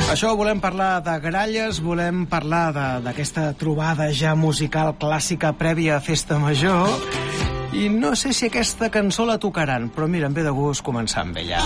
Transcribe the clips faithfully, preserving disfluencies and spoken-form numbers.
Això, volem parlar de gralles, volem parlar d'aquesta trobada ja musical clàssica prèvia a Festa Major, i no sé si aquesta cançó la tocaran, però mira, em ve de gust començar amb ella.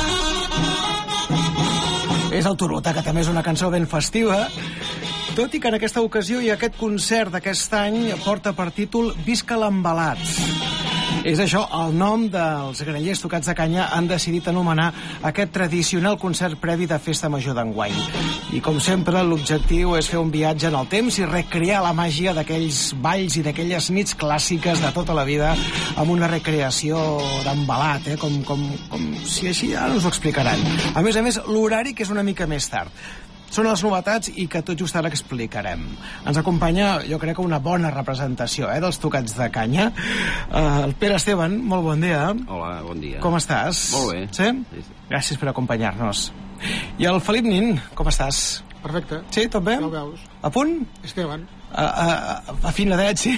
És el Tururutà, que també és una cançó ben festiva, tot i que en aquesta ocasió i aquest concert d'aquest any porta per títol Visca l'Embalat. És això, el nom dels grallers tocats de canya han decidit anomenar aquest tradicional concert previ de Festa Major d'enguany. I com sempre, l'objectiu és fer un viatge en el temps i recrear la màgia d'aquells balls i d'aquelles nits clàssiques de tota la vida amb una recreació d'embalat, eh? com, com, com si així ara us ho explicaran. A més a més, l'horari, que és una mica més tard. Són les novetats i que tot just ara explicarem. Ens acompanya, jo crec que una bona representació eh, dels tocats de canya. Uh, el Pere Esteban, molt bon dia. Hola, bon dia. Com estàs? Molt bé. Sí? Sí, sí. Gràcies per acompanyar-nos. I el Felip Nin, com estàs? Perfecte. Sí, tot bé? Ja ho veus. A punt? Esteban. A, a, a finadets, sí.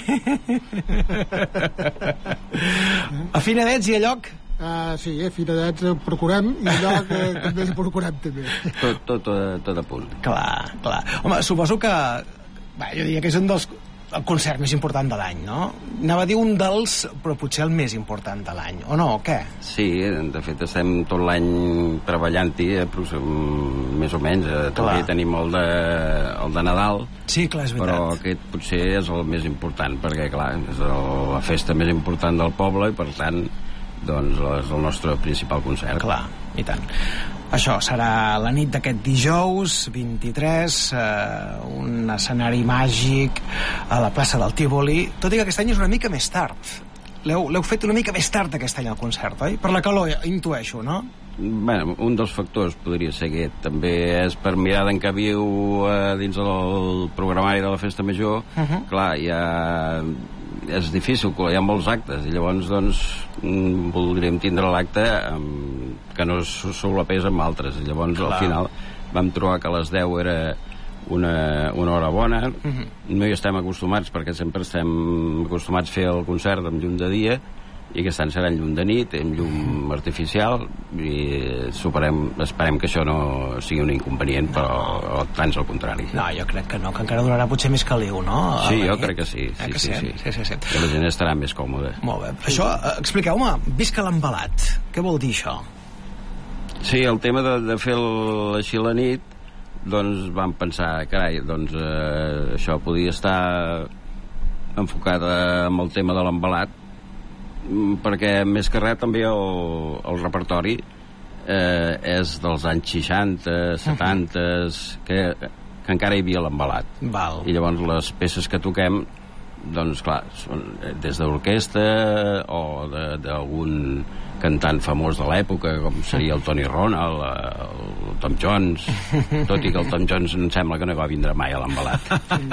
A finadets i a lloc? Uh, sí, eh, finadets eh, procurem i allò que també hi procurem també. Tot, tot, tot, tot a punt. Clar, clar. Home, suposo que... Bé, jo diria que és un dels... el concert més important de l'any, no? Anava a dir un dels, però potser el més important de l'any, o no, o què? Sí, de fet estem tot l'any treballant-hi, eh, més o menys. Eh, també tenim el de, el de Nadal. Sí, clar, és veritat. Però aquest potser és el més important, perquè, clar, és el, la festa més important del poble i, per tant, doncs és el nostre principal concert. Clar, i tant. Això serà la nit d'aquest dijous vint-i-tres, eh, un escenari màgic a la plaça del Tívoli, tot i que aquest any és una mica més tard. L'heu fet una mica més tard aquest any el concert, oi? Per la calor, intueixo, no? Bueno, un dels factors podria ser aquest. També és per mirar d'en què viu eh, dins del programari de la Festa Major. Uh-huh. Clar, hi ha... és difícil, hi ha molts actes i llavors doncs voldríem tindre l'acte que no es solapés amb altres. Llavors Clar. Al final vam trobar que a les deu era una, una hora bona. Uh-huh. No hi estem acostumats perquè sempre estem acostumats a fer el concert amb llum de dia i aquest any serà en llum de nit, en llum artificial, i superem, esperem que això no sigui un inconvenient, no. Però tant al contrari. No, jo crec que no, que encara durarà potser més que l'Iu, no? Sí, jo crec que sí. Sí, eh que sí, sí, sí, sí, sí. Que la gent estarà més còmoda. Molt bé. Això, expliqueu-me, Visca l'Embalat, què vol dir això? Sí, el tema de, de fer el, així la nit, doncs vam pensar, carai, doncs eh, això podia estar enfocat amb el tema de l'embalat, perquè més que res també el, el repertori eh, és dels anys seixanta, setanta, que, que encara hi havia l'embalat. Val. I llavors les peces que toquem, doncs clar, són des d'orquestra o d'algun cantant famós de l'època, com seria el Tony Ronald, el Tom Jones, tot i que el Tom Jones em sembla que no va vindre mai a l'embalat.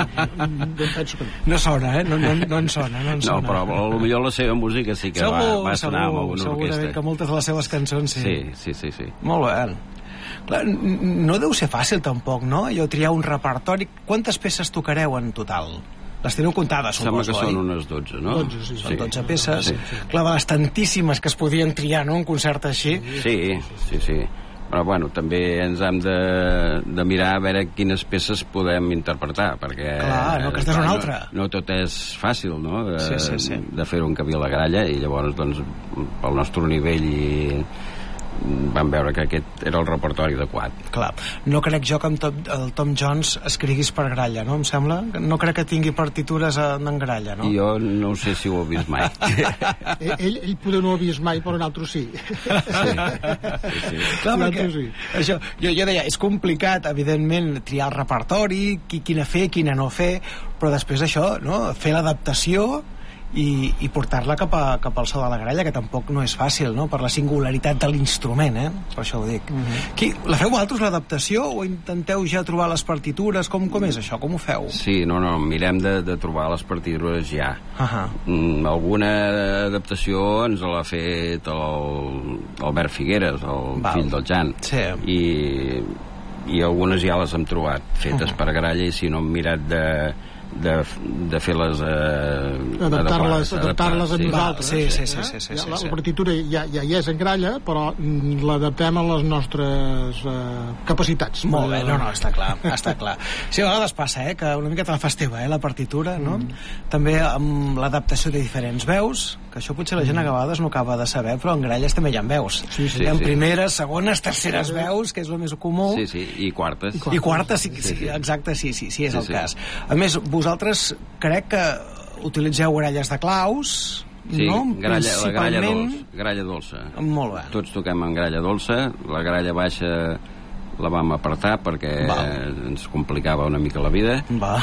No sona, eh? No, no, no en sona, no en sona. No, però potser la seva música sí que segur, va, va sonar segur, amb alguna orquestra. Segurament que moltes de les seves cançons, sí. Sí, sí, sí. sí. Molt bé. Clar, no deu ser fàcil tampoc, no? Jo triar un repertori. Quantes peces tocareu en total? Les teniu comptades, suposo, oi? Sembla que són unes dotze, no? dotze, sí. Són dotze peces. Sí, sí. Clar, de les tantíssimes que es podien triar, no?, un concert així. Sí, sí, sí. Però, bueno, també ens hem de, de mirar a veure quines peces podem interpretar, perquè... Clar, no, aquesta és una altra. No, no tot és fàcil, no?, de, sí, sí, sí. de fer-ho en cabir la gralla, i llavors, doncs, pel nostre nivell i... vam veure que aquest era el repertori adequat. Clar, no crec jo que amb tot, el Tom Jones escriguis per gralla, no? Em sembla? No crec que tingui partitures en gralla, no? Jo no sé si ho he vist mai. ell, ell poder no ho ha vist mai, però nosaltres sí. Sí, sí, sí. Clar, perquè sí. Això, jo, jo deia, és complicat, evidentment, triar el repertori, qui, quina fer, quina no fer, però després això, no?, fer l'adaptació i, i portar-la cap, a, cap al so de la gralla, que tampoc no és fàcil, no?, per la singularitat de l'instrument, eh? Per això ho dic. Uh-huh. Qui, la feu vosaltres, l'adaptació, o intenteu ja trobar les partitures? Com, com és això? Com ho feu? Sí, no, no, mirem de, de trobar les partitures ja. Uh-huh. Mm, alguna adaptació ens l'ha fet el Albert Figueres, el Val. Fill del Jan. Sí. I, i algunes ja les hem trobat fetes uh-huh. per gralla, i si no hem mirat de de, de fer-les eh, adaptar-les adaptar-les a sí. nosaltres. Sí, sí, sí, sí, sí, ja, sí, la, sí. la partitura ja, ja hi és en gralla, però l'adaptem a les nostres eh, capacitats. Molt bé, no, no, està clar, està clar. Sí, a vegades passa, eh, que una mica te la fas teva, eh, la partitura, no? Mm. També amb l'adaptació de diferents veus, que això potser la gent a vegades no acaba de saber, però en gralles també hi ha veus. Sí, sí, hi ha sí. primeres, segones, terceres veus, que és el més comú. Sí, sí, i quartes. I quartes, sí, sí, sí, exacte, sí, sí, sí és sí, el sí. cas. A més, vosaltres crec que utilitzeu gralles de claus, Sí, no? gralla, la gralla Principalment... dolça, gralla dolça. Molt bé. Tots toquem en gralla dolça, la gralla baixa la vam apartar perquè Val. ens complicava una mica la vida Va.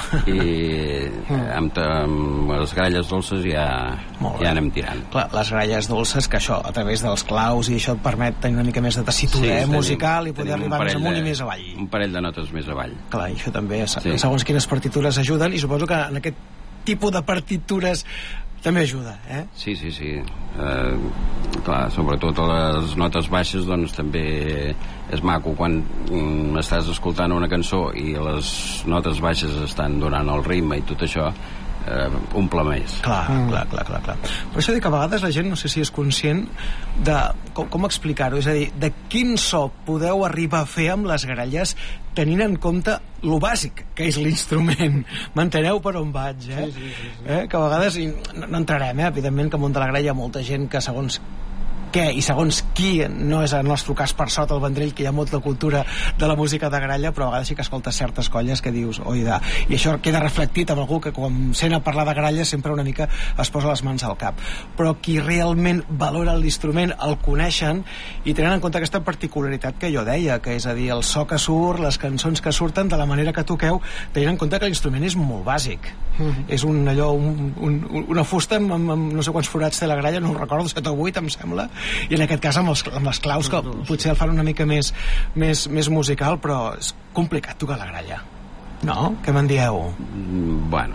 i amb, amb les gralles dolces ja, ja anem tirant. Clar, les gralles dolces, que això, a través dels claus i això et permet tenir una mica més de tessitura Sí, eh, tenim- musical i poder tenim un arribar més parell amunt de- i més avall. Un parell de notes més avall. Clar, i això també, Sí. segons quines partitures ajuden, i suposo que en aquest tipus de partitures també ajuda, eh? Sí, sí, sí. Eh, clar, sobretot a les notes baixes, doncs també és maco quan mm, estàs escoltant una cançó i les notes baixes estan donant el ritme i tot això, eh, omple més. Clar, mm. clar, clar, clar, clar. Per això dic que a vegades la gent no sé si és conscient de com, com explicar-ho, és a dir, de quin so podeu arribar a fer amb les gralles tenint en compte lo bàsic que és l'instrument. M'enteneu per on vaig, eh? Sí, sí, sí, sí. eh? Que a vegades, i no, no entrarem, eh? Evidentment que munta la gralla hi ha molta gent que segons què i segons qui, no és el nostre cas per sota el Vendrell, que hi ha molta cultura de la música de gralla, però a vegades sí que escoltes certes colles que dius, oida, i això queda reflectit amb algú que quan sent a parlar de gralla sempre una mica es posa les mans al cap, però qui realment valora l'instrument el coneixen i tenen en compte aquesta particularitat que jo deia, que és a dir, el so que surt, les cançons que surten de la manera que toqueu, tenint en compte que l'instrument és molt bàsic. Mm-hmm. És un allò, un, un, una fusta amb, amb, amb no sé quants forats té la gralla, no ho recordo, set o vuit em sembla, i en aquest cas amb, els, amb les claus que potser el fan una mica més, més, més musical, però és complicat tocar la gralla, no? Què me'n dieu? Mm, bueno,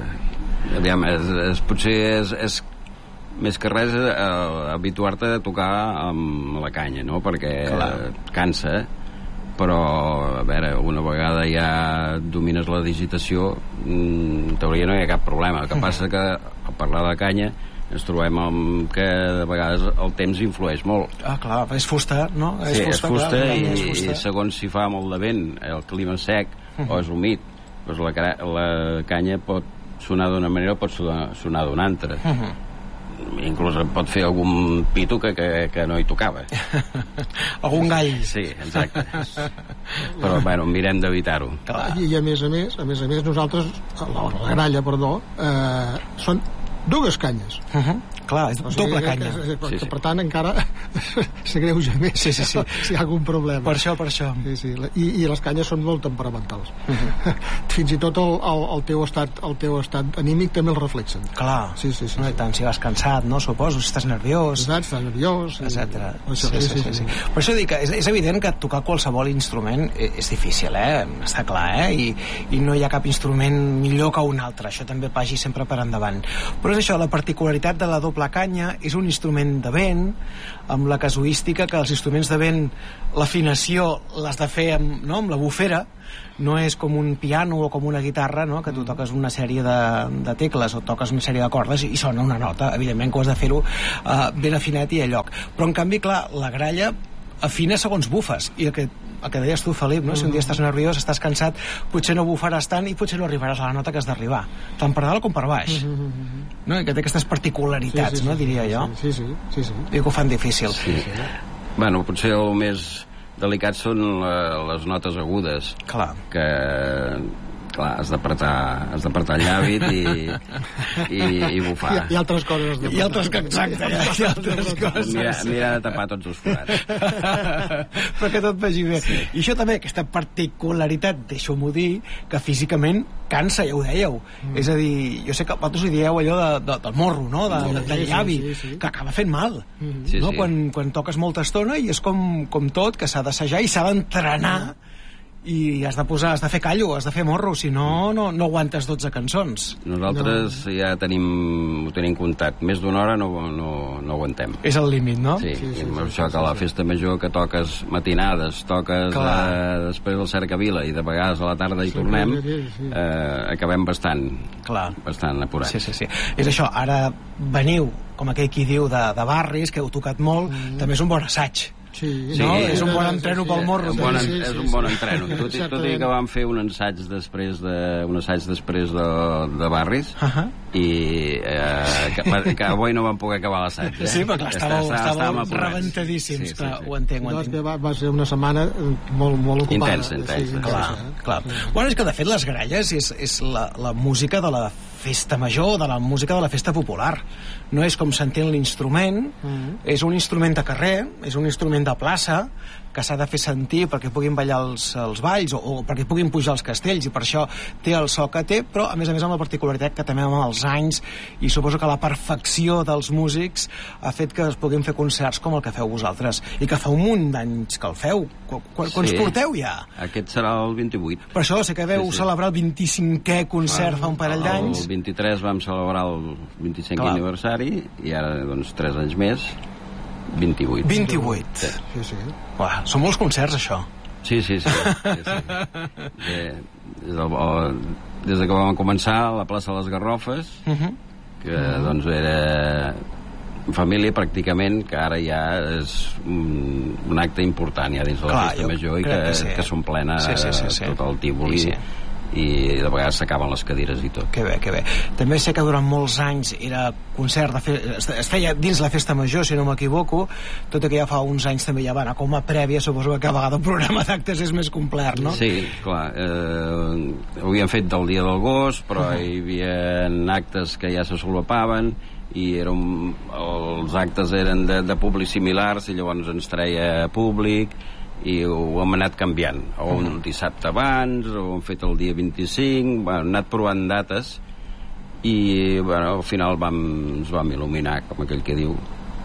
eh, aviam, és, és, potser és, és més que res eh, habituar-te a tocar amb la canya, no? Perquè eh, cansa, però a veure, una vegada ja domines la digitació, en teoria no hi ha cap problema. El que passa que a parlar de canya ens trobem amb que de vegades el temps influeix molt. Ah, clar, és fusta, no? Sí, és fusta, clar, i, és fusta. i segons si fa molt de vent, el clima sec uh -huh. o és humit, doncs la, la canya pot sonar d'una manera o pot sonar, sonar d'una altra. Uh -huh. Inclús pot fer algun pito que, que, que no hi tocava. Algun gall. Sí, exacte. Però, bueno, mirem d'evitar-ho. I, I a més a més, a més a més, nosaltres, la, la gralla, perdó, eh, són dues canyes. Uh -huh. Clar, és O sigui, doble que, canya. que, que, Sí, sí. Per tant, encara s'agreuja més Sí, sí, sí. si hi ha algun problema. Per això, per això. Sí, sí. I, i les canyes són molt temperamentals. Uh-huh. Fins i tot el, el, el, teu estat, el teu estat anímic també el reflexen. Clar. Sí, sí, sí. No, i tant, si vas cansat, no? Suposo, si estàs nerviós. Exacte, estàs nerviós. i- Etcètera. Això, Sí, sí, sí, sí. Per això dic que és, és evident que tocar qualsevol instrument és, és difícil, eh? Està clar, eh? I, I no hi ha cap instrument millor que un altre. Això també vagi sempre per endavant. Però és això, la particularitat de la doble canya és un instrument de vent, amb la casuística que els instruments de vent, l'afinació l'has de fer amb, no? amb la bufera, no és com un piano o com una guitarra, no? Que tu toques una sèrie de, de tecles o toques una sèrie de cordes i, i sona una nota. Evidentment que ho has de fer-ho uh, ben afinat i a lloc. Però, en canvi, clar, la gralla afina segons bufes. I el que, el que deies tu, Felip, no? Si un dia estàs nerviós, estàs cansat, potser no bufaràs tant i potser no arribaràs a la nota que has d'arribar. Tant per dalt com per baix. No? I que té aquestes particularitats, Sí, sí, sí, no? Diria sí, jo. Sí, sí, sí, sí. I que ho fan difícil. Sí. Bueno, potser el més delicat són la, les notes agudes. Clar. Que, clar, has d'apretar has d'apretar el llavi i, i, i bufar. I, I altres coses. I altres que exacte, i altres coses. Mira, mira de tapar tots els forats. Però que tot vagi bé. Sí. I això també, aquesta particularitat, deixeu-m'ho dir, que físicament cansa, ja ho dèieu. Mm. És a dir, jo sé que vosaltres hi dieu allò de, de, del morro, no? De, Sí, de, del sí, llavi, sí, sí. que acaba fent mal. Mm. Sí, no? sí. Quan, quan toques molta estona i és com, com tot, que s'ha d'assajar i s'ha d'entrenar i has de posar, has de fer callo, has de fer morro, si no, no, no aguantes dotze cançons. Nosaltres no. ja tenim, ho tenim comptat. Més d'una hora no, no, no aguantem. És el límit, no? Sí, sí, sí, i amb sí, això sí, que a la sí. festa major que toques matinades, toques eh, després del Cercavila i de vegades a la tarda hi Sí, tornem, sí, sí. eh, acabem bastant, Clar. bastant apurats. Sí, sí, sí. És això, ara veniu, com aquell qui diu, de, de barris, que heu tocat molt, mm. també és un bon assaig. Sí, no? sí, És un bon sí, entreno sí, pel sí. morro. Un bon, Sí, sí, és sí, un bon sí. entreno. Tot, i- tot i que vam fer un assaig després de, un assaig després de, de barris, Uh -huh. i eh, que, que avui no vam poder acabar l'assaig. Eh? Sí, perquè estàveu, Està- estàveu estàvem apurats. rebentadíssims, Sí, sí, clar, sí. ho entenc, ho No, és entenc. que va, va ser una setmana molt, molt ocupada. Intensa, intensa. Sí, Clar, intensa, clar. Bueno, és que de fet les gralles és, és la, la música de la festa major, de la música de la festa popular. No és com s'entén l'instrument, Mhm. és un instrument de carrer, és un instrument de plaça, que s'ha de fer sentir perquè puguin ballar els, els balls o, o perquè puguin pujar als castells, i per això té el so que té, però a més a més amb la particularitat que també amb els anys, i suposo que la perfecció dels músics ha fet que es puguin fer concerts com el que feu vosaltres, i que fa un munt d'anys que el feu. Qu qu Quants Sí. porteu ja? Aquest serà el vint-i-vuit. Per això sé que veu Sí, sí. celebrar el vint-i-cinquè concert fa un parell d'anys. El vint-i-tres vam celebrar el vint-i-cinquè Clar. aniversari, i ara, doncs, tres anys més, vint-i-vuit. vint-i-vuit. Sí. Sí, sí. Uah, són molts concerts, això. Sí, sí, sí. sí, sí. Des, del, o, des de que vam començar a la plaça de les Garrofes, Uh -huh. que doncs era família pràcticament, que ara ja és un, un acte important ja dins de la Clar, festa jo major, i crec que, que sí. que s'omplena Sí, sí, sí, sí. tot el Tívoli, Sí, sí. i de vegades s'acaben les cadires i tot. Que bé, que bé. També sé que durant molts anys era concert de fe... es feia dins la festa major, si no m'equivoco, tot i que ja fa uns anys també ja va anar com a prèvia, suposo que cada vegada el programa d'actes és més complet, no? Sí, clar. Eh, ho havíem fet del dia del gos, però uh -huh. hi havia actes que ja se solapaven, i era un, els actes eren de, de públics similars, i llavors ens treia públic, i ho hem anat canviant, o un dissabte abans, o ho hem fet el dia vint-i-cinc, bueno, hem anat provant dates, i bueno, al final vam, ens vam il·luminar, com aquell que diu,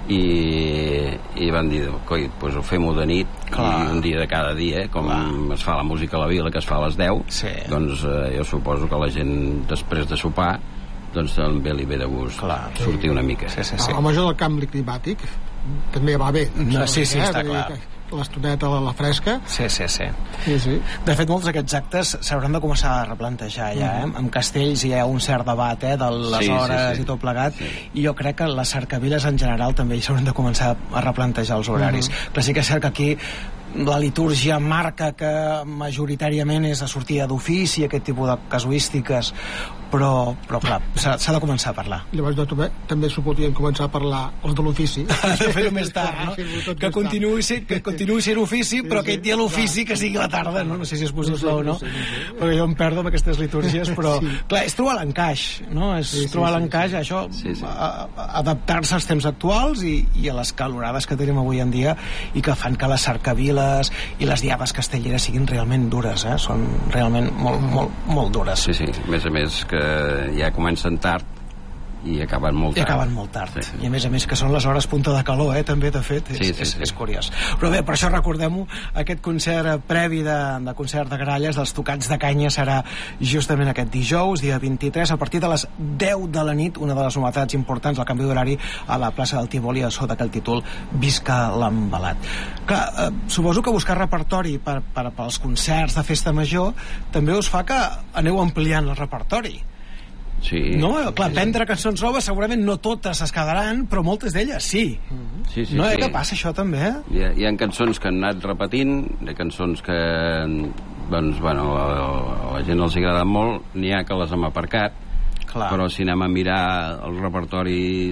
i, i van dir, coi, doncs ho fem-ho de nit, Clar. i un dia de cada dia, com Clar. es fa la música a la vila, que es fa a les deu, Sí. doncs eh, jo suposo que la gent després de sopar doncs també li ve de gust Clar. sortir una mica. Sí, sí, Sí. sí. A major del canvi climàtic també va bé. No, sí, sí, està Vull dir clar. que L'estoneta a la fresca. Sí, sí, sí. Sí, sí. De fet, molts d'aquests actes s'hauran de començar a replantejar ja, eh? Amb castells hi ha un cert debat, eh? De les Sí, sí, hores sí. i tot plegat, Sí. i jo crec que les cercaviles en general també hi s'hauran de començar a replantejar els horaris. Uh-huh. Però sí que és cert que aquí la litúrgia marca que majoritàriament és a sortida d'ofici, aquest tipus de casuístiques, però, però clar, s'ha s'ha de començar a parlar. Llavors no, també, també s'ho podien començar a parlar els de l'ofici. De fer-ho més tard, no? Fer-ho tot Que més continuï, sent, que continuï sent ofici, però Sí, aquell dia l'ofici que sigui a la tarda, no? No sé si és possible o no, No sé, no sé, no sé. perquè jo em perdo amb aquestes litúrgies, però Sí. clar, és trobar l'encaix, no? És Sí, sí, trobar sí, l'encaix, això, Sí, sí. a- a- adaptar-se als temps actuals i, i a les calorades que tenim avui en dia, i que fan que les cercaviles i les diaves castelleres siguin realment dures, eh? Són realment molt, molt, molt dures. Sí, sí, a més a més que ja comencen tard i acaben molt I tard. acaben molt tard. Sí, sí. I a més a més que són les hores punta de calor, eh? També, de fet, és, Sí, sí, és, sí. és curiós. Però bé, per això recordem-ho, aquest concert previ de, de concert de gralles dels Tocats de Canya serà justament aquest dijous, dia vint-i-tres, a partir de les deu de la nit, una de les novetats importants, el canvi d'horari a la plaça del Tívoli, a sota aquell títol Visca l'Embalat. Clar, eh, suposo que buscar repertori per, per, per als concerts de festa major també us fa que aneu ampliant el repertori. Sí. No, clar, prendre cançons noves segurament no totes es quedaran, però moltes d'elles sí. Sí, sí, No, eh, sí. que passa això també, eh? Hi ha, hi ha cançons que han anat repetint, hi ha cançons que doncs, bueno, a, a la gent els agrada molt, n'hi ha que les hem aparcat, Clar. però si anem a mirar el repertori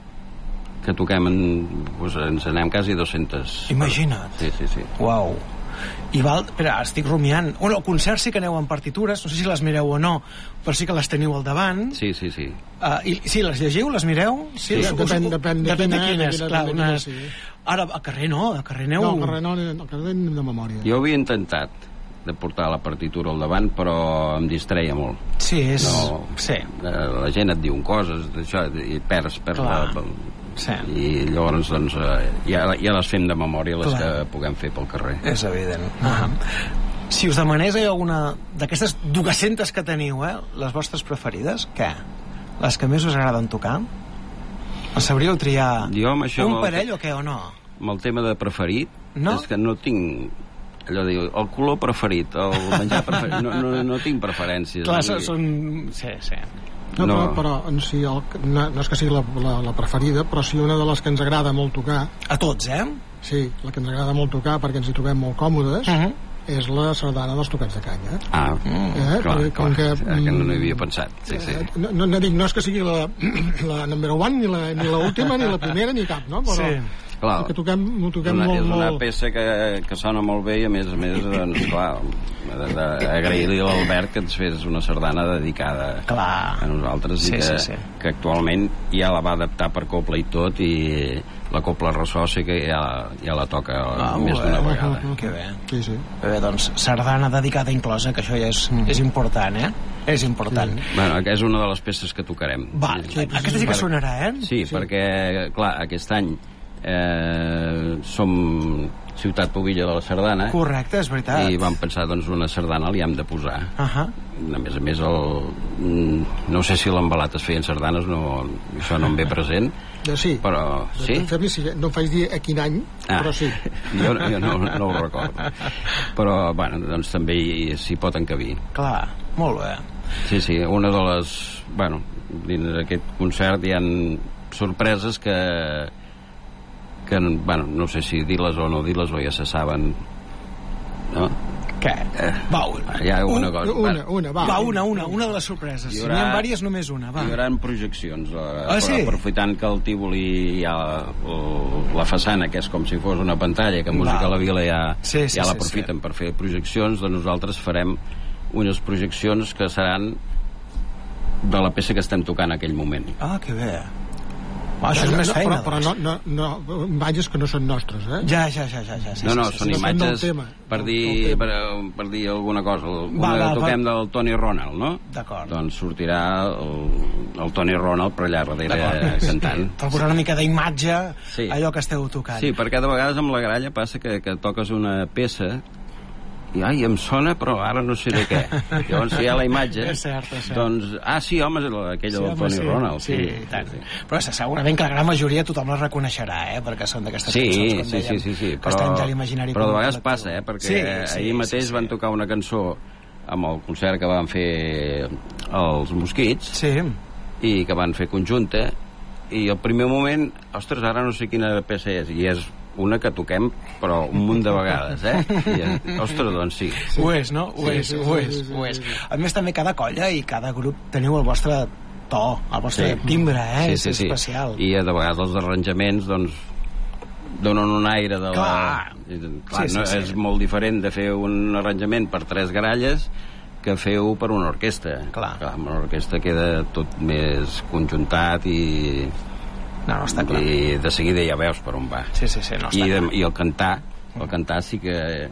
que toquem en, doncs ens anem quasi dues-centes. Imagina't. Sí, sí, sí. Uau. I val, espera, estic rumiant. Bueno, al concert sí que aneu amb partitures, no sé si les mireu o no, però sí que les teniu al davant. Sí, sí, sí. Uh, i, sí, les llegiu, les mireu? Sí, us- us- depèn- depèn de depèn de quina, quines, de quina, clar, de quina, unes... sí. Ara, a carrer no, a carrer aneu... No, al carrer no, al carrer de memòria. Jo havia intentat de portar la partitura al davant, però em distreia molt. Sí, és... No, Sí, eh, la gent et diu coses, això, i perds, perds Clar. la, sí. i llavors doncs, eh, ja, ja les fem de memòria les Clar. que puguem fer pel carrer. És evident. Uh -huh. Si us demanés alguna d'aquestes dues-centes que teniu, eh, les vostres preferides, què? Les que més us agraden tocar? Els sabríeu triar jo, amb això, un parell o què, o no? Amb el tema de preferit, no? És que no tinc... Allò diu, el color preferit, el menjar preferit, no, no, no tinc preferències. Clar, són... són... Sí, sí. No, no. Però, però si el, no, no és que sigui la, la, la preferida, però si una de les que ens agrada molt tocar... A tots, eh? Sí, la que ens agrada molt tocar perquè ens hi trobem molt còmodes, uh-huh. és la sardana dels tocats de canya. Ah, eh? clar, com clar, que, que no hi havia pensat. Sí, sí. No, no, no, dic, no és que sigui la, la number one, ni la, ni la última, ni la primera, ni cap, no? Però, sí. Clar, que toquem, ho toquem una, molt, és una molt... peça que, que sona molt bé i a més a més doncs, clar, agrair-li a l'Albert que ens fes una sardana dedicada clar. A nosaltres sí, i que, sí, sí. que actualment ja la va adaptar per cobla i tot i la cobla ressò sé que ja, ja la toca ah, més d'una vegada. Uh, uh, que bé. Sí, sí. Bé, doncs sardana dedicada inclosa, que això ja és, mm. és important, eh? És important. Sí. Bueno, és una de les peces que tocarem. Va, sí, aquesta sí que sonarà, eh? Sí, sí, perquè, clar, aquest any eh, som ciutat pubilla de la sardana. Correcte, és veritat. I vam pensar, doncs, una sardana li hem de posar. Uh -huh. A més a més, el... no sé si l'embalat es feien sardanes, no, això no em ve present. Ja, sí. Però, sí? No em faig dir a quin any, ah, però sí. Jo, jo no, no ho recordo. Però, bueno, doncs també s'hi pot encabir. Clar, molt bé. Sí, sí, una de les... Bueno, dins d'aquest concert hi ha sorpreses que... que, bueno, no sé si dir-les o no dir-les o ja se saben, no? Què? Eh, va, hi ha una cosa. Una, una, va. Va, una, una, una de les sorpreses. Hi haurà, si n'hi ha diverses, només una, va. Hi haurà projeccions, eh, ah, sí? aprofitant que al Tívoli hi ha la, la façana, que és com si fos una pantalla, que Música va. A la Vila ja, sí, sí, ja sí, l'aprofiten sí. per fer projeccions, doncs nosaltres farem unes projeccions que seran de la peça que estem tocant en aquell moment. Ah, que bé. Ah, això és no, més no, feina. Però, però no, no, no, imatges que no són nostres, eh? Ja, ja, ja, ja. ja sí, no, no, sí, són sí, imatges sí, per, dir, per, per dir alguna cosa. Una va, va, toquem va. del Tony Ronald, no? D'acord. Doncs sortirà el, el Tony Ronald per allà darrere cantant. Per posar una mica d'imatge sí. allò que esteu tocant. Sí, perquè de vegades amb la gralla passa que, que toques una peça i ai, em sona, però ara no sé de què. Llavors, si hi ha la imatge, és cert, és cert. doncs, ah, sí, home, aquella sí, del Tony sí, Ronald. Sí, sí, sí, tant. Sí. Però segurament que la gran majoria tothom la reconeixerà, eh? Perquè són d'aquestes sí, cançons, com sí, dèiem, sí, sí, sí. que estan ja a l'imaginari. Però de vegades passa, eh? Perquè sí, sí, ahir mateix sí, sí. van tocar una cançó amb el concert que van fer els Mosquits, sí. i que van fer conjunta, i al primer moment, ostres, ara no sé quina peça és, i és una que toquem però un munt de vegades, eh? I, ostres, doncs sí. sí. Ho és, no? Ho sí, és, sí, ho sí, és, sí, sí, ho és. sí, sí. A més, també cada colla i cada grup teniu el vostre to, el vostre sí. timbre, eh? Sí, sí, és sí. especial. I de vegades els arranjaments, doncs, donen un aire de la... Clar. Clar, sí, no, sí, sí. és molt diferent de fer un arranjament per tres gralles que feu per una orquestra. Clar. Clar, amb una orquestra queda tot més conjuntat i... No, no, està clar. I de seguida ja veus per on va. Sí, sí, sí, no, està I, de, clar. I el cantar, el cantar sí que...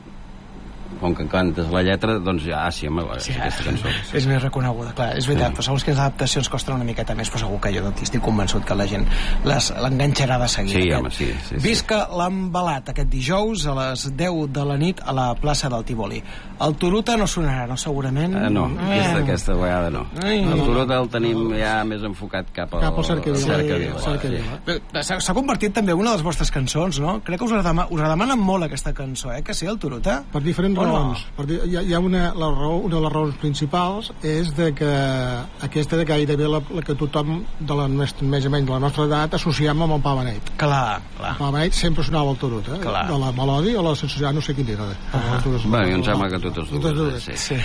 com que cantes la lletra, doncs ja, ah, sí, home, sí, aquesta cançó. Sí. És més reconeguda, clar, és veritat, sí. Però segons que les adaptacions costen una miqueta més, però segur que jo estic convençut que la gent l'enganxarà de seguida. Sí, home, sí, sí, sí. Visca l'embalat aquest dijous a les deu de la nit a la plaça del Tívoli. El Turuta no sonarà, no, segurament? Uh, no, eh. aquesta, aquesta vegada no. Ai, el Turuta el tenim ja més enfocat cap al, cap al Cercavila. Sí, sí. S'ha convertit també una de les vostres cançons, no? Crec que us la, demà, us la demanen molt aquesta cançó, eh? Que sí, el Turuta? Per diferents raons. Per dir, hi ha, hi ha una, la raó, una de les raons principals és de que aquesta de gairebé la, la que tothom de la, més o menys de la nostra edat associem amb el Pa Beneit. Clar, clar. El Pa Beneit sempre sonava el Turuta, eh? De la melòdia o la sensació, no sé quin era. Ah. Bé, jo em sembla que totes dues. Sí. Sí.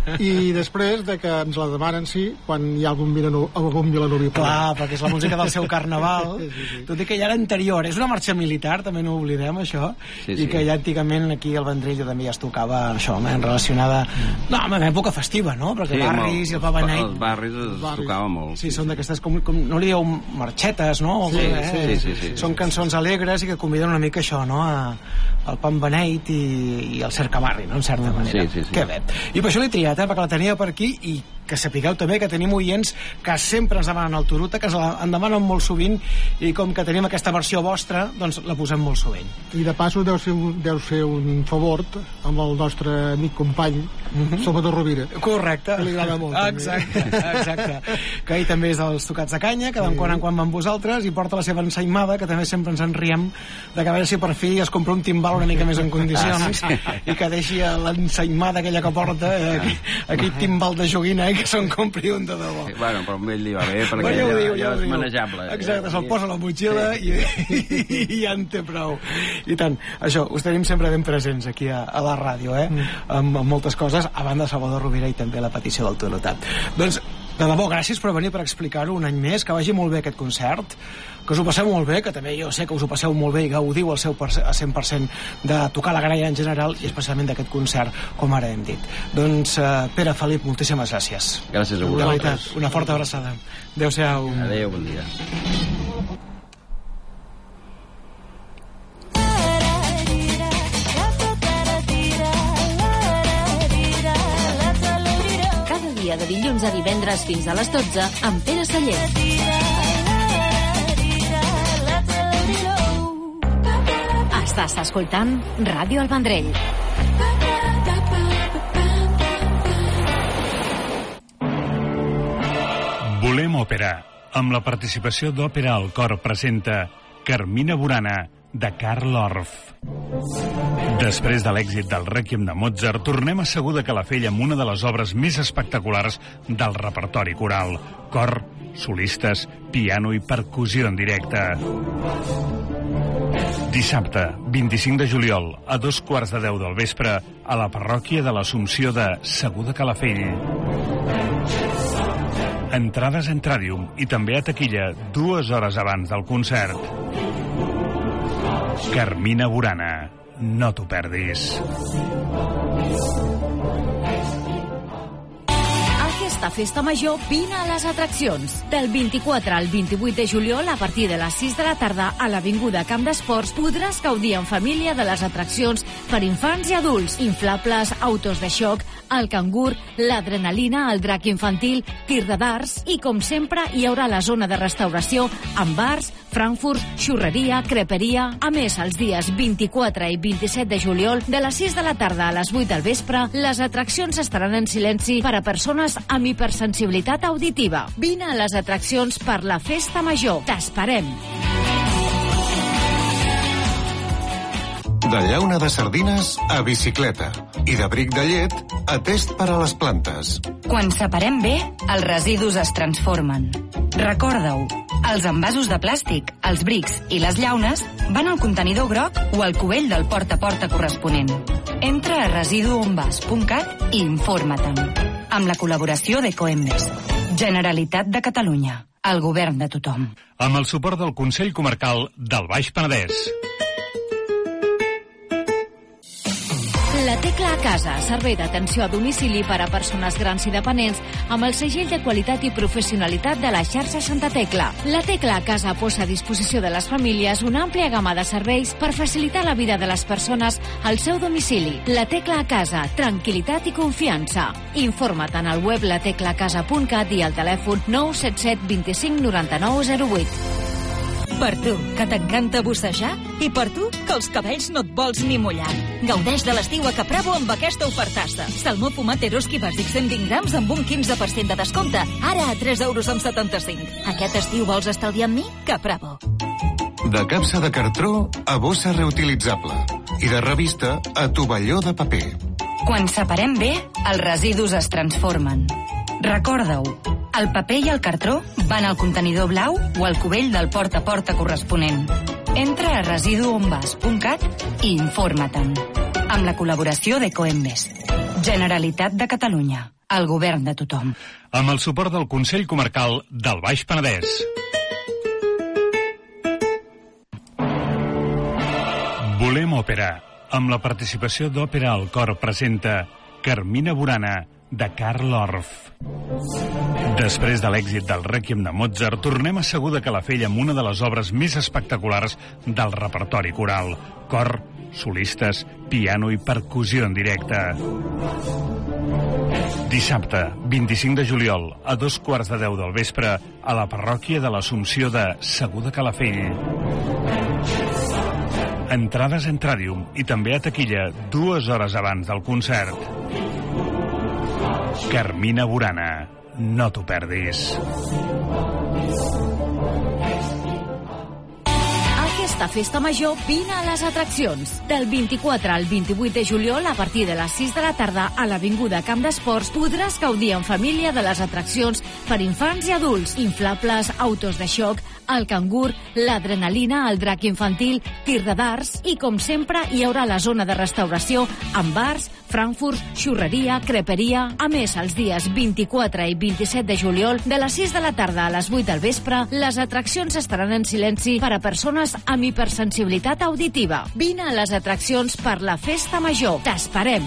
I després de que ens la demanen, sí, quan hi ha algun vilanoví. Algun vilanoví clar, perquè és la música del seu carnaval. Sí, sí, sí. Tot i que ja era anterior. És una marxa militar, també no oblidem, això. Sí, sí. I que ja antigament aquí al Vendrell també ja es tocava això, eh, relacionada... No, en època festiva, no? Perquè sí, barris i el Pa Beneit... Els barris es barris. tocava molt. Sí, sí, són d'aquestes, com, com, no li dieu marxetes, no? Sí, eh? sí, sí, sí, sí. Són cançons alegres i que conviden una mica això, no? A, al Pa Beneit i, i al cercabarri, no? En certa manera. Sí, sí, sí. Que bé. I per això l'he triat, eh? Perquè la tenia per aquí i que sapigueu també que tenim oients que sempre ens demanen el Turuta, que en demanen molt sovint i com que tenim aquesta versió vostra, doncs la posem molt sovint. I de passo deus fer, deus fer un favor amb amb el nostre amic company, mm-hmm. Salvador Rovira. Correcte. Que li agrada molt. Exacte, exacte. Que ell també és dels Tocats de Canya, que de sí. quan en quan van vosaltres, i porta la seva ensaïmada, que també sempre ens en riem, de que a veure si per fi es compra un timbal una mica més en condicions, ah, sí. i que deixi l'ensaïmada aquella que porta, eh, aquell, aquell timbal de joguina, eh, que se'n compri un de debò. Sí, bueno, però amb ell li va bé, perquè bueno, ja, diu, ja, ja és diu. manejable. Exacte, se'l posa a la motxilla sí. i, i, i ja en té prou. I tant, això, us tenim sempre ben presents aquí a, a la ràdio, eh? Mm. Amb, amb moltes coses, a banda de Salvador Rovira i també la petició del Tonotat. Doncs, de debò, gràcies per venir per explicar-ho un any més, que vagi molt bé aquest concert, que us ho passeu molt bé, que també jo sé que us ho passeu molt bé i gaudiu al seu cent per cent de tocar la gralla en general i especialment d'aquest concert, com ara hem dit. Doncs, uh, Pere, Felip, moltíssimes gràcies. Gràcies a vosaltres. De veritat, una forta abraçada. Adéu-siau. Adéu, bon dia. De dilluns a divendres fins a les dotze amb Pere Celler. Estàs escoltant Ràdio El Vendrell. Volem òpera, amb la participació d'Òpera al Cor presenta Carmina Burana, de Carl Orff. Després de l'èxit del Rèquiem de Mozart, tornem a Segur de Calafell amb una de les obres més espectaculars del repertori coral. Cor, solistes, piano i percussió en directe. Dissabte, vint-i-cinc de juliol, a dos quarts de deu del vespre, a la parròquia de l'Assumpció de Segur de Calafell. Entrades a Entradium i també a taquilla dues hores abans del concert. Carmina Burana, no t'ho perdis. Aquesta festa major, vine a les atraccions. Del vint-i-quatre al vint-i-vuit de juliol, a partir de les sis de la tarda, a l'Avinguda Camp d'Esports, podràs gaudir en família de les atraccions per infants i adults. Inflables, autos de xoc, el cangur, l'adrenalina, el drac infantil, tir de darts i, com sempre, hi haurà la zona de restauració amb bars, frankfurts, xurreria, creperia. A més, els dies vint-i-quatre i vint-i-set de juliol, de les sis de la tarda a les vuit del vespre, les atraccions estaran en silenci per a persones amb hipersensibilitat auditiva. Vine a les atraccions per la Festa Major. T'esperem! De llauna de sardines a bicicleta i de bric de llet a test per a les plantes. Quan separem bé, els residus es transformen. Recorda-ho, els envasos de plàstic, els brics i les llaunes van al contenidor groc o al cubell del porta a porta corresponent. Entra a residu on vas punt cat i informa-te'n. Amb la col·laboració d'Ecoembes. Generalitat de Catalunya. El govern de tothom. Amb el suport del Consell Comarcal del Baix Penedès. La Tecla a Casa, servei d'atenció a domicili per a persones grans i dependents amb el segell de qualitat i professionalitat de la xarxa Santa Tecla. La Tecla a Casa posa a disposició de les famílies una àmplia gamma de serveis per facilitar la vida de les persones al seu domicili. La Tecla a Casa, tranquil·litat i confiança. Informa't en el web la tecla a casa punt cat i al telèfon nou set set vint-i-cinc noranta-nou zero vuit. Per tu, que t'encanta bussejar, i per tu, que els cabells no et vols ni mullar. Gaudeix de l'estiu a Capravo amb aquesta ofertassa. Salmó fumat Eroski bàsic cent vint grams amb un quinze per cent de descompte. Ara a tres euros amb setanta-cinc. Aquest estiu vols estalviar amb mi? Capravo. De capsa de cartró a bossa reutilitzable. I de revista a tovalló de paper. Quan separem bé, els residus es transformen. Recorda-ho, el paper i el cartró van al contenidor blau o al cubell del porta a porta corresponent. Entra a residu on vas punt cat i informa-te'n. Amb la col·laboració d'Ecoembes. Generalitat de Catalunya. El govern de tothom. Amb el suport del Consell Comarcal del Baix Penedès. Volem òpera. Amb la participació d'Òpera al Cor presenta Carmina Burana, de Carl Orff. Després de l'èxit del Rèquiem de Mozart, tornem a Segur de Calafell amb una de les obres més espectaculars del repertori coral. Cor, solistes, piano i percussió en directe. Dissabte, vint-i-cinc de juliol, a dos quarts de deu del vespre, a la parròquia de l'Assumpció de Segur de Calafell. Entrades a Entradium i també a taquilla dues hores abans del concert. Carmina Burana, no t'ho perdis. Aquesta festa major, vine a les atraccions. Del vint-i-quatre al vint-i-vuit de juliol, a partir de les sis de la tarda, a l'Avinguda Camp d'Esports, podràs gaudir en família de les atraccions per infants i adults. Inflables, autos de xoc, el cangur, l'adrenalina, el drac infantil, tir de darts i, com sempre, hi haurà la zona de restauració amb bars, frankfurts, xurreria, creperia. A més, els dies vint-i-quatre i vint-i-set de juliol, de les sis de la tarda a les vuit del vespre, les atraccions estaran en silenci per a persones amb hipersensibilitat auditiva. Vine a les atraccions per la Festa Major. T'esperem!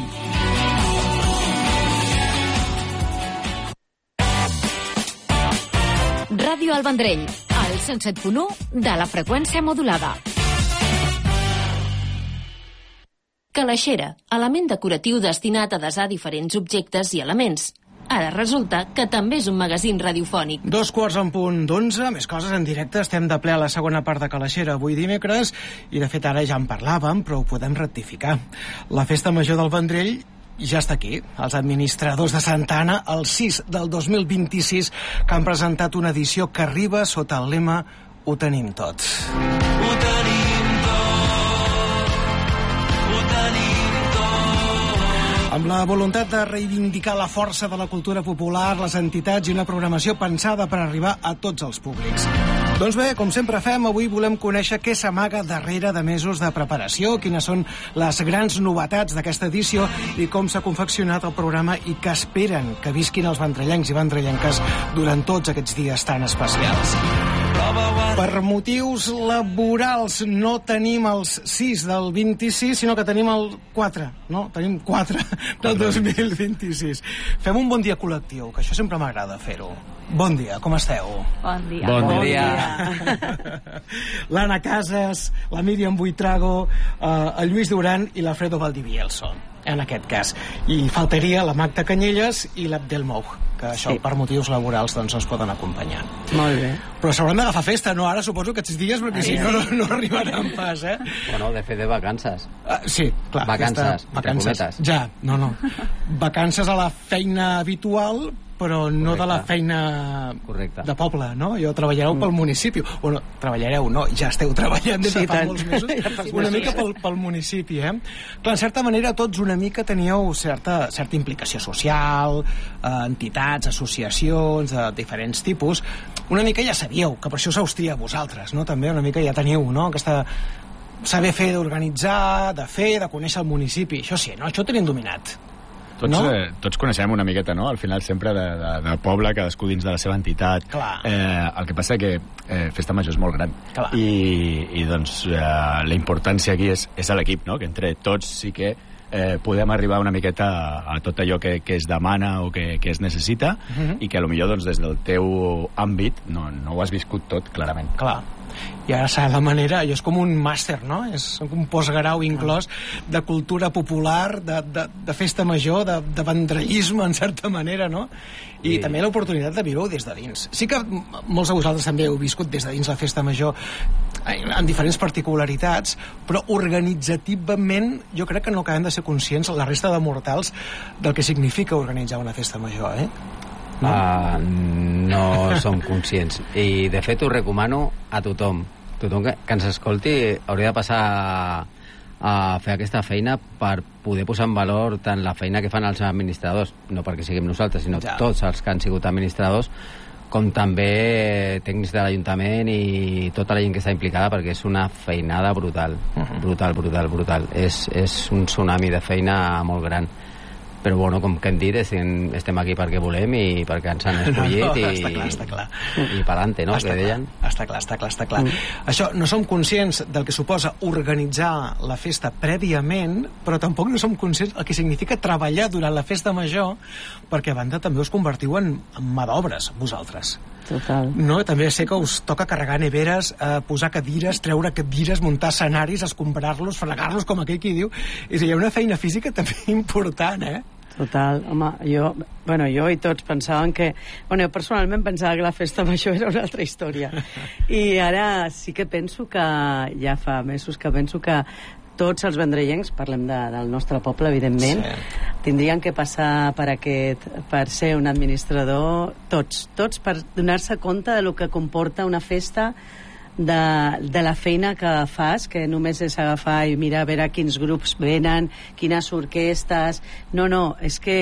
Ràdio El Vendrell, al cent set punt u de la freqüència modulada. Calaixera, element decoratiu destinat a desar diferents objectes i elements. Ara resulta que també és un magazín radiofònic. Dos quarts en punt d'onze, més coses en directe. Estem de ple a la segona part de Calaixera avui dimecres, i de fet ara ja en parlàvem, però ho podem rectificar. La Festa Major del Vendrell ja està aquí. Els administradors de Santa Anna, el sis del dos mil vint-i-sis, que han presentat una edició que arriba sota el lema Ho tenim tot. Ho tenim tot. Ho tenim tot. Amb la voluntat de reivindicar la força de la cultura popular, les entitats i una programació pensada per arribar a tots els públics. Doncs bé, com sempre fem, avui volem conèixer què s'amaga darrere de mesos de preparació, quines són les grans novetats d'aquesta edició i com s'ha confeccionat el programa i què esperen que visquin els vendrellencs i vendrellenques durant tots aquests dies tan especials. Per motius laborals no tenim els sis del vint-i-sis, sinó que tenim el quatre, no? Tenim quatre del dos mil vint-i-sis. Fem un bon dia col·lectiu, que això sempre m'agrada fer-ho. Bon dia, com esteu? Bon dia. Bon, bon dia. dia. L'Anna Casas, la Míriam Buitrago, eh, el Lluís Duran i l'Alfredo Valdivielso, en aquest cas. I faltaria la Magda Canyelles i l'Abdel Moug, que això sí, per motius laborals doncs ens poden acompanyar. Molt bé. Però s'hauran d'agafar festa, no ara, suposo, aquests dies, perquè Ai, si no, no, no arribaran pas, eh? Bueno, de fet de vacances. Uh, sí, clar. Vacances, vacances. Ja, no, no. Vacances a la feina habitual, però no correcte, de la feina correcte, de poble, no? Jo treballareu mm. pel municipi. Bueno, treballareu, no, ja esteu treballant des de sí, fa tant. molts mesos. Ja una mica pel, pel municipi, eh? Clar, en certa manera, tots una mica teníeu certa, certa implicació social, eh, entitats, associacions, de diferents tipus. Una mica ja sabíeu que per això us austria a vosaltres, no? També una mica ja teniu, no? Aquesta saber fer d'organitzar, de fer, de conèixer el municipi. Això sí, no? Això ho tenim dominat. Tots, no? eh, tots coneixem una miqueta, no? Al final sempre de, de, del poble, cadascú dins de la seva entitat. Eh, el que passa que eh, Festa Major és molt gran. Clar. I, i doncs eh, la importància aquí és, és a l'equip, no? Que entre tots sí que eh, podem arribar una miqueta a, a tot allò que, que es demana o que, que es necessita, uh -huh. i que potser doncs, des del teu àmbit no, no ho has viscut tot, clarament. Clar. I ara s'ha la manera, allò és com un màster, no? És un postgrau inclòs de cultura popular, de, de, de festa major, de, de vendrellisme, en certa manera, no? I, I també l'oportunitat de viure-ho des de dins. Sí que molts de vosaltres també heu viscut des de dins la festa major en diferents particularitats, però organitzativament jo crec que no acabem de ser conscients, la resta de mortals, del que significa organitzar una festa major, eh? No? Uh, no som conscients, i de fet ho recomano a tothom tothom que, que ens escolti hauria de passar a, a fer aquesta feina per poder posar en valor tant la feina que fan els administradors, no perquè siguem nosaltres, sinó ja. tots els que han sigut administradors, com també tècnics de l'Ajuntament i tota la gent que està implicada, perquè és una feinada brutal, uh-huh. brutal, brutal, brutal. És, és un tsunami de feina molt gran. Però bueno, com que hem dit, estem, estem aquí perquè volem i perquè ens han escollit. No, no, i, està clar, està clar. I pa'lante, no? Està que deien. Clar, està clar, està clar, està clar. Mm. Això, no som conscients del que suposa organitzar la festa prèviament, però tampoc no som conscients del que significa treballar durant la festa major, perquè a banda també us convertiu en, en mà d'obres, vosaltres. Total. No? També sé que us toca carregar neveres, eh, posar cadires, treure cadires, muntar escenaris, escombrar-los, fregar-los, com aquell qui diu. És a dir, hi ha una feina física també important, eh? Total, home, jo, bueno, jo i tots pensàvem que... Bueno, jo personalment pensava que la festa major era una altra història. I ara sí que penso que, ja fa mesos que penso que tots els vendrellencs, parlem de, del nostre poble, evidentment, sí. tindrien que passar per aquest, per ser un administrador, tots, tots per donar-se compte de lo que comporta una festa, de, de la feina que fas, que només és agafar i mirar a veure quins grups venen, quines orquestes... No, no, és que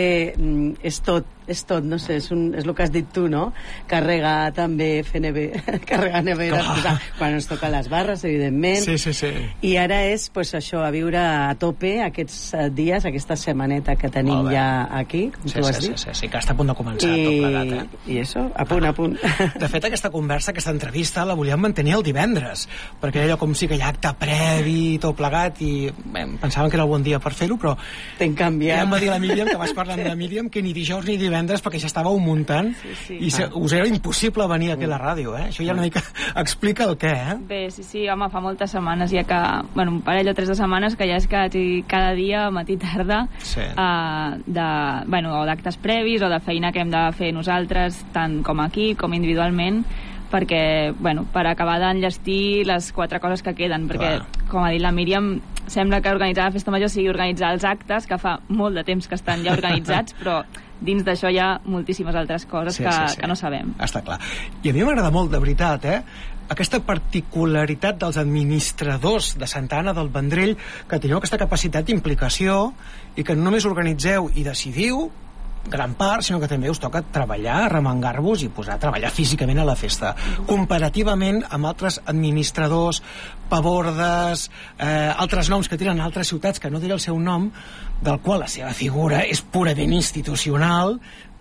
és tot, és tot, no sé, és, un, és el que has dit tu, no? Carregar també, fer neve... carregar neveres, posar, quan ens toca les barres, evidentment. Sí, sí, sí. I ara és, pues, això, a viure a tope aquests dies, aquesta setmaneta que tenim ja aquí, com sí, tu has sí, dit. Sí, sí, sí, que està a punt de començar I, tot plegat, eh? I això, a punt, a punt. De fet, aquesta conversa, aquesta entrevista, la volíem mantenir el divendres, perquè allò com sí que hi ha acte previ, tot plegat, i bé, pensàvem que era el bon dia per fer-ho, però... T'hem canviat. Ja em va dir la Míriam, que vaig parlar amb la Míriam, que ni dijous ni divendres, perquè ja estàveu muntant, sí, sí. i se, us era impossible venir aquí a la ràdio, eh? Això ja una mica explica el què, eh? Bé, sí, sí, home, fa moltes setmanes ja que... Bueno, un parell o tres de setmanes que ja és que cada dia, matí, tarda, sí. uh, de, bueno, o d'actes previs o de feina que hem de fer nosaltres, tant com aquí com individualment, perquè, bueno, per acabar d'enllestir les quatre coses que queden, perquè, clar. Com ha dit la Míriam, sembla que organitzar la festa major sigui organitzar els actes, que fa molt de temps que estan ja organitzats, però dins d'això hi ha moltíssimes altres coses sí, que, sí, sí. que no sabem. Està clar. I a mi m'agrada molt, de veritat, eh? Aquesta particularitat dels administradors de Santa Anna del Vendrell, que teniu aquesta capacitat d'implicació i que no només organitzeu i decidiu gran part, sinó que també us toca treballar, remengar-vos i posar a treballar físicament a la festa. Comparativament amb altres administradors, pavordes, eh, altres noms que tenen altres ciutats que no diré el seu nom, del qual la seva figura és purament institucional,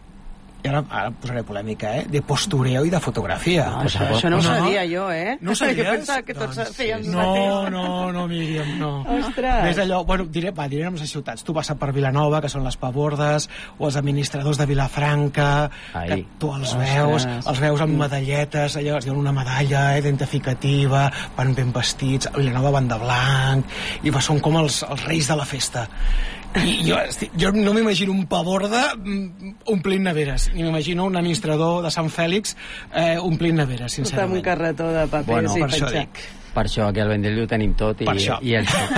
i ara, ara posaré polèmica, eh? De postureo i de fotografia. No, això, això no ho sabia jo, eh? No ho sabies? Jo pensava que tots doncs, feien el no, mateix. No, no, Míriam, no. Ostres! Ves allò, bueno, diré, va, diré noms de ciutats. Tu vas per Vilanova, que són les pavordes, o els administradors de Vilafranca, Ai. que tu els Ostres. veus, els veus amb medalletes, allò, es diuen una medalla identificativa, van ben vestits, a Vilanova van de blanc, i va, són com els, els reis de la festa. I jo, jo no m'imagino un pavorda omplint neveres, ni m'imagino un administrador de Sant Fèlix eh, omplint neveres, sincerament. Tot amb un carretó de papers bueno, i per això dic. Per això aquí al Vendrell ho tenim tot i, i el no.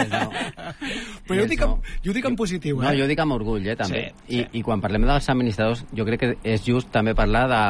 Però jo ho dic, no. jo ho dic en positiu, eh? No, jo ho dic amb orgull, eh, també. Sí, I, sí. I quan parlem dels administradors, jo crec que és just també parlar de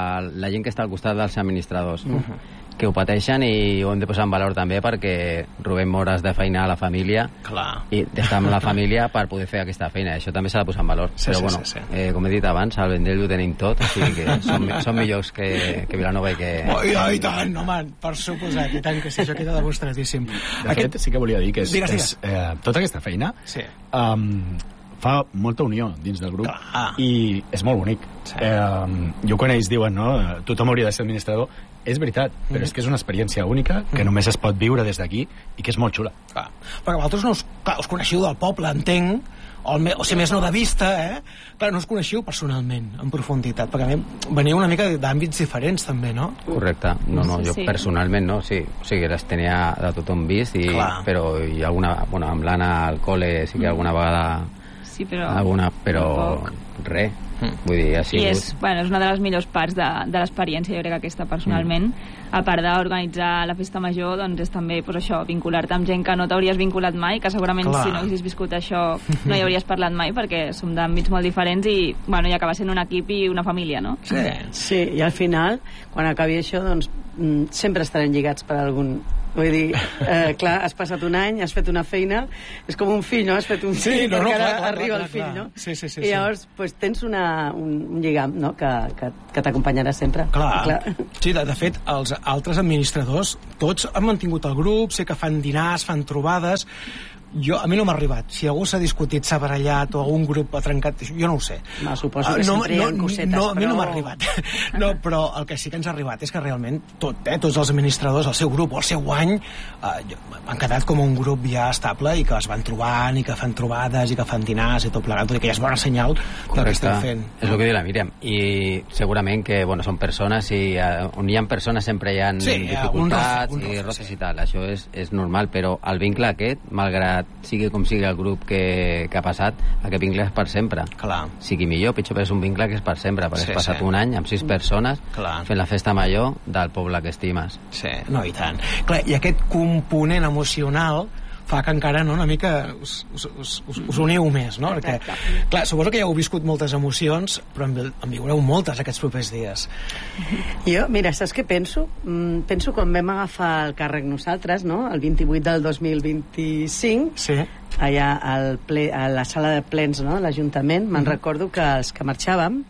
la gent que està al costat dels administradors. Uh-huh. Que ho pateixen i ho hem de posar en valor també perquè robem hores de feina a la família. Clar. I d'estar amb la família per poder fer aquesta feina. Això també s'ha de posar en valor. Sí, però sí, bueno, sí, sí. Eh, com he dit abans, al Vendrell ho tenim tot, o sigui que som, som millors que, que Vilanova i que... Oh, i, i tant, home, per suposat, i tant que sí, això queda demostradíssim. De Aquest... fet, sí que volia dir que és, digues, digues. és eh, tota aquesta feina sí. um, fa molta unió dins del grup. Clar. I és molt bonic. Sí. Eh, jo quan ells diuen, no, tothom hauria de ser administrador, és veritat, però mm. és que és una experiència única que mm. només es pot viure des d'aquí i que és molt xula. Clar. Perquè vosaltres no us, clar, us coneixiu del poble, entenc, o, el, o si més no de vista, eh? Clar, no us coneixiu personalment, en profunditat, perquè a mi veniu una mica d'àmbits diferents també, no? Correcte. No, no, jo sí. personalment no, sí. O sigui, les tenia de tothom vist, i, però hi ha alguna, bueno, amb l'Anna al col·le sí que alguna vegada sí, però... alguna, però res. Mm. Vull dir, ha sigut... I és, bueno, és una de les millors parts de, de l'experiència, jo crec que aquesta personalment, mm. a part d'organitzar la festa major, doncs és també pues, això, vincular-te amb gent que no t'hauries vinculat mai, que segurament Clar. si no haguessis viscut això no hi hauries parlat mai, perquè som d'àmbits molt diferents i, bueno, i acaba sent un equip i una família, no? Sí, sí, i al final, quan acabi això, doncs sempre estarem lligats per algun... Vull dir, eh, clar, has passat un any, has fet una feina, és com un fill, no? Has fet un sí, fill, no, no, perquè clar, ara clar, arriba clar, el fill, clar. no? Sí, sí, sí, I llavors, sí. pues, tens una, un, un lligam, no?, que, que, que t'acompanyarà sempre. Clar. clar. Sí, de, de fet, els altres administradors, tots han mantingut el grup, sé que fan dinars, fan trobades... Jo, a mi no m'ha arribat. Si algú s'ha discutit, s'ha barallat o algun grup ha trencat, jo no ho sé. No, suposo que no, sempre hi ha no, cosetes, no, però... A mi no m'ha arribat. No, però el que sí que ens ha arribat és que realment tot, eh, tots els administradors, el seu grup o el seu any, eh, han quedat com un grup ja estable i que es van trobant i que fan trobades i que fan dinars i tot plegat, que ja és bona senyal del que estem fent. És el que diu la Míriam. I segurament que, bueno, són persones i uh, on hi ha persones sempre hi ha sí, dificultats un rof, un rof, i roces sí. i tal. Això és, és normal, però el vincle aquest, malgrat passat, sigui com sigui el grup que, que ha passat, aquest vincle és per sempre. Clar. Sigui millor, pitjor, però és un vincle que és per sempre, perquè Sí, has passat sí. un any amb sis persones Clar. fent la festa major del poble que estimes. Sí, no, i tant. Clar, i aquest component emocional fa que encara no, una mica us, us, us, us, us uniu més, no? Perquè, clar, suposo que ja heu viscut moltes emocions, però en, vi- en viureu moltes aquests propers dies. Jo, mira, saps què penso? Mm, penso quan vam agafar el càrrec nosaltres, no?, el vint-i-vuit del dos mil vint-i-cinc, sí. allà al ple, a la sala de plens, no?, de l'Ajuntament, me'n Mhm. recordo que els que marxàvem,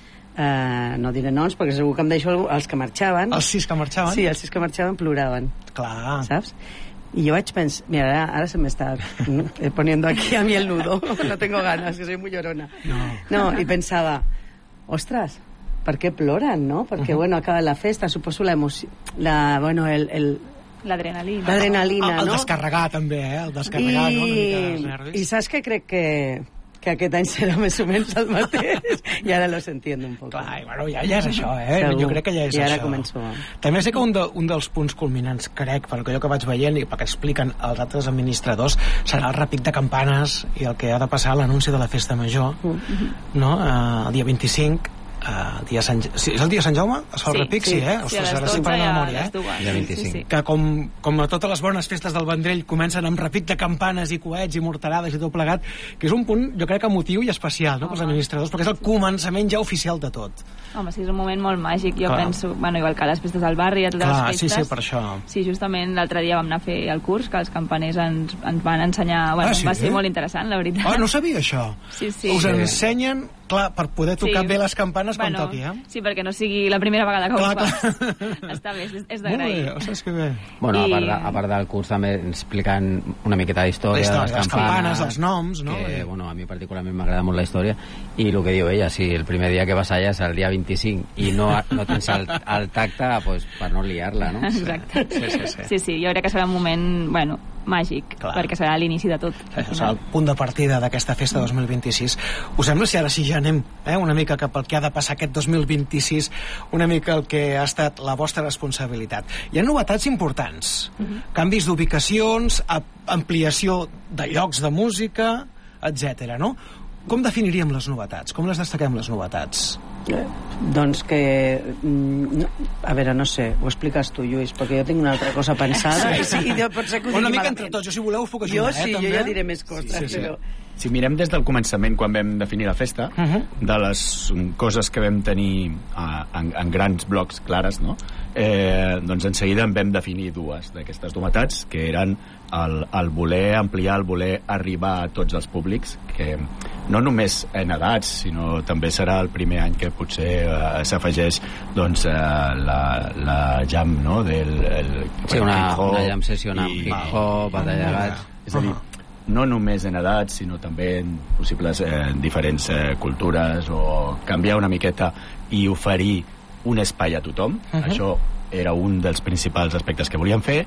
eh, no diré noms, perquè segur que em deixo algú, els que marxaven... Els sis que marxaven? Sí, els sis que marxaven ploraven. Clar. Saps? Y yo pensé, mira, ahora, ahora se me está eh, poniendo aquí a mí el nudo. No tengo ganas, que soy muy llorona. No. No, y pensaba, ostras, ¿por qué ploran, no? Porque, uh-huh. bueno, acaba la festa, suposo la emoció... La, bueno, el... el L'adrenalina. L'adrenalina, el, el no? descarregar, també, eh? El descarregar, I, no? Una mica els nervis. I saps que crec que que aquest any serà més o menys el mateix i ara los entiendo un poc. Clar, i bueno, ja, ja és això, eh? Segur. Jo crec que ja és I ara això. començo a... També sé que un, de, un dels punts culminants, crec, per allò que vaig veient i pel que expliquen els altres administradors, serà el repic de campanes i el que ha de passar a l'anunci de la festa major, Mm-hmm. no? Eh, el dia vint-i-cinc, eh, el dia Sant... Sí, és el dia Sant Jaume? Es fa el Sí, repic? sí. Sí, eh? Sí, a Ostres, les ara dotze sí parla i a de memòria, les eh? dues. Dia vint-i-cinc. Sí, sí. Que com, com a totes les bones festes del Vendrell comencen amb repic de campanes i coets i morterades i tot plegat, que és un punt, jo crec, emotiu i especial, no?, pels administradors, perquè és el començament ja oficial de tot. Home, sí, és un moment molt màgic. Jo Clar. penso, bueno, igual que a les festes del barri, a totes Clar, les sí, festes... sí, per això. Sí, justament l'altre dia vam anar a fer el curs, que els campaners ens, ens van ensenyar... Bueno, Ah, sí? va ser molt interessant, la veritat. Ah, no sabia això. Sí, sí. Us Sí. ensenyen, clar, per poder tocar Sí. bé les campanes quan Bueno, toqui, eh? Sí, perquè no sigui la primera vegada que Clar, ho fas. Està bé, és, és Molt bé, d'agrair. ostres, que bé. Bueno, a I- part, de, a part del curs també ens expliquen una miqueta La d'història de història, les les campanes, campanes, els noms, no? que, Eh. bueno, a mi particularment m'agrada molt la història, i el que diu ella, si el primer dia que vas allà és el dia vint-i-cinc i no, no tens el, el tacte, pues, per no liar-la, no? Exacte. Sí, sí, sí. Sí, sí, jo crec que serà un moment, bueno, màgic, Clar. perquè serà l'inici de tot. Sí, serà el punt de partida d'aquesta festa dos mil vint-i-sis. Us sembla si ara sí ja anem eh, una mica cap al que ha de passar aquest dos mil vint-i-sis, una mica el que ha estat la vostra responsabilitat? Hi ha novetats importants, Mhm. canvis d'ubicacions, a- ampliació de llocs de música, etcètera, no? Com definiríem les novetats? Com les destaquem, les novetats? Eh, doncs que... mm, No, a veure, no sé, ho expliques tu, Lluís, perquè jo tinc una altra cosa pensada. Sí, sí. I jo pot ser que ho Una digui mica malament. entre tots, jo si voleu us puc Jo ajudar, sí, eh, jo també. ja diré més coses, Sí, sí. però... Si mirem des del començament, quan vam definir la festa, Uh -huh. de les coses que vam tenir uh, en, en grans blocs clares, no? eh, doncs en seguida en vam definir dues d'aquestes novetats, que eren el, el voler ampliar, el voler arribar a tots els públics, que no només en edats, sinó també serà el primer any que potser uh, s'afegeix doncs, uh, la, la jam, no? Del, el, Sí, una, hip-hop una jam session amb i- hip-hop, batalla de gats... és a dir, no només en edats, sinó també en possibles eh, diferents eh, cultures, o canviar una miqueta i oferir un espai a tothom. Uh -huh. Això era un dels principals aspectes que volíem fer,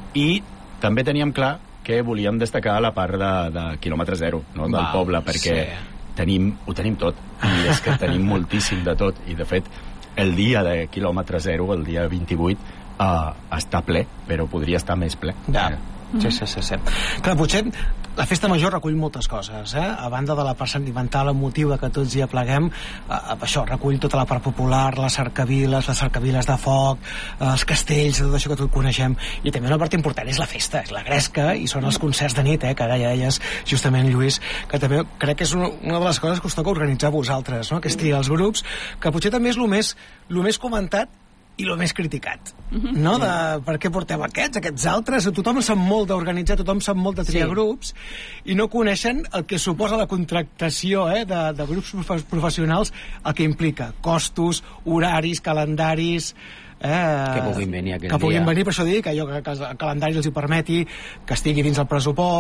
i també teníem clar que volíem destacar la part de, de quilòmetre zero, no? del Val, poble, perquè sí. tenim, ho tenim tot, i és que tenim moltíssim de tot, i de fet el dia de quilòmetre zero, el dia vint-i-vuit, eh, està ple, però podria estar més ple. Ja. Eh, Sí, sí, sí, sí. Clar, potser la festa major recull moltes coses, eh? A banda de la part sentimental, emotiva, que tots hi apleguem, eh, això recull tota la part popular, les cercaviles, les cercaviles de foc, eh, els castells, tot això que tot coneixem, i també una part important és la festa, és la gresca, i són els concerts de nit, eh? Que ara ja deies, justament, Lluís, que també crec que és una, una de les coses que us toca organitzar a vosaltres, no? Que és triar els grups, que potser també és el més, el més comentat i el més criticat, no? De per què porteu aquests, aquests altres, tothom sap molt d'organitzar, tothom sap molt de triar Sí. grups, i no coneixen el que suposa la contractació eh, de, de grups profe- professionals, el que implica costos, horaris, calendaris, eh, Que puguin venir aquell que puguin dia. venir, per això dic, que, allò, que, que el calendari els hi permeti, que estigui dins el pressupost,